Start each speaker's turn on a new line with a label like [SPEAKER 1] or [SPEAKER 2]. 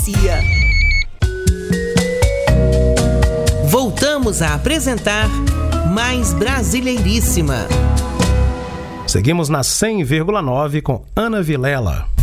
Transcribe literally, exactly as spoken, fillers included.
[SPEAKER 1] Voltamos a apresentar Mais Brasileiríssima.
[SPEAKER 2] Seguimos na cem vírgula nove com Ana Vilela.